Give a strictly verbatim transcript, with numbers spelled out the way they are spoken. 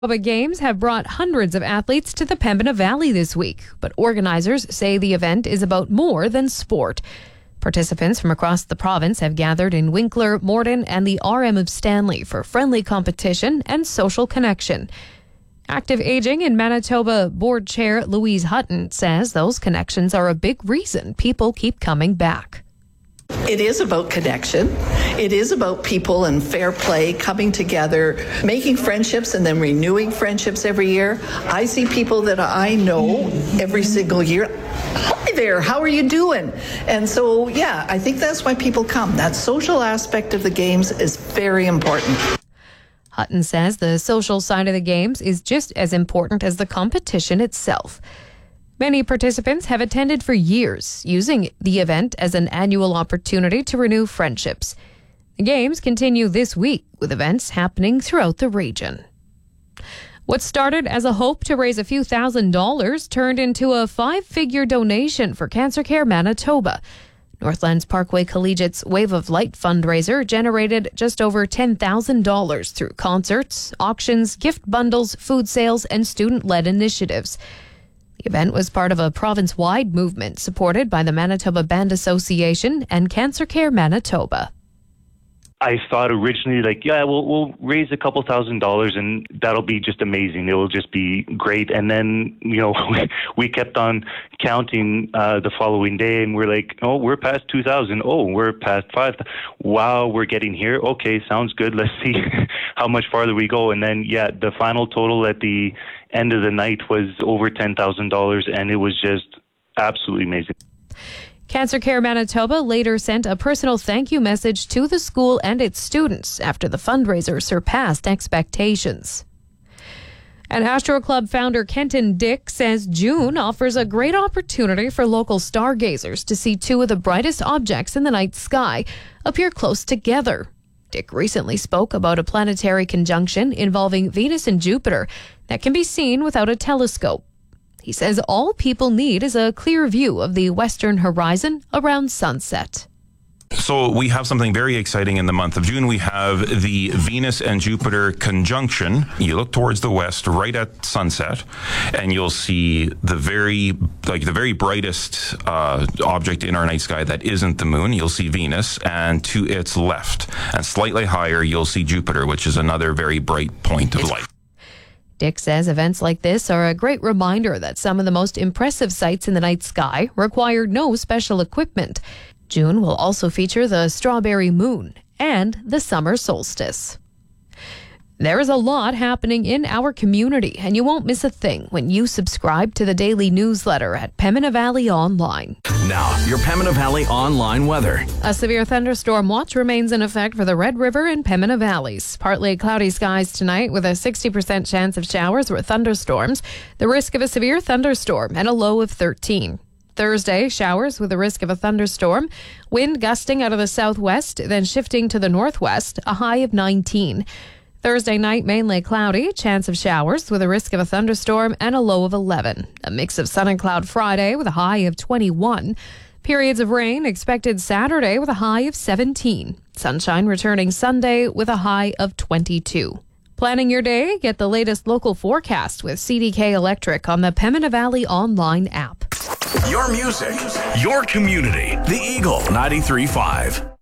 The Games have brought hundreds of athletes to the Pembina Valley this week, but organizers say the event is about more than sport. Participants from across the province have gathered in Winkler, Morden, and the R M of Stanley for friendly competition and social connection. Active Aging in Manitoba Board Chair Louise Hutton says those connections are a big reason people keep coming back. It is about connection. It is about people and fair play, coming together, making friendships and then renewing friendships every year. I see people that I know every single year. Hi there, how are you doing? And so, yeah, I think that's why people come. That social aspect of the Games is very important. Hutton says the social side of the Games is just as important as the competition itself. Many participants have attended for years, using the event as an annual opportunity to renew friendships. The Games continue this week, with events happening throughout the region. What started as a hope to raise a few thousand dollars turned into a five-figure donation for Cancer Care Manitoba. Northlands Parkway Collegiate's Wave of Light fundraiser generated just over ten thousand dollars through concerts, auctions, gift bundles, food sales, and student-led initiatives. The event was part of a province-wide movement supported by the Manitoba Band Association and Cancer Care Manitoba. I thought originally, like, yeah, we'll, we'll raise a couple thousand dollars and that'll be just amazing. It will just be great. And then, you know, we, we kept on counting uh, the following day and we're like, oh, we're past two thousand. Oh, we're past five. Wow, we're getting here. Okay, sounds good. Let's see how much farther we go. And then, yeah, the final total at the end of the night was over ten thousand dollars and it was just absolutely amazing. Cancer Care Manitoba later sent a personal thank you message to the school and its students after the fundraiser surpassed expectations. And Astro Club founder Kenton Dick says June offers a great opportunity for local stargazers to see two of the brightest objects in the night sky appear close together. Dick recently spoke about a planetary conjunction involving Venus and Jupiter that can be seen without a telescope. He says all people need is a clear view of the western horizon around sunset. So we have something very exciting in the month of June. We have the Venus and Jupiter conjunction. You look towards the west right at sunset and you'll see the very like the very brightest uh, object in our night sky that isn't the moon. You'll see Venus, and to its left and slightly higher you'll see Jupiter, which is another very bright point of light. Dick says events like this are a great reminder that some of the most impressive sights in the night sky require no special equipment. June will also feature the strawberry moon and the summer solstice. There is a lot happening in our community, and you won't miss a thing when you subscribe to the daily newsletter at Pembina Valley Online. Now, your Pembina Valley online weather. A severe thunderstorm watch remains in effect for the Red River and Pembina Valleys. Partly cloudy skies tonight with a sixty percent chance of showers or thunderstorms. The risk of a severe thunderstorm and a low of thirteen. Thursday, showers with a risk of a thunderstorm. Wind gusting out of the southwest, then shifting to the northwest, a high of nineteen. Thursday night, mainly cloudy, chance of showers with a risk of a thunderstorm and a low of eleven. A mix of sun and cloud Friday with a high of twenty-one. Periods of rain expected Saturday with a high of seventeen. Sunshine returning Sunday with a high of twenty-two. Planning your day? Get the latest local forecast with C D K Electric on the Pembina Valley online app. Your music, your community. The Eagle ninety-three point five.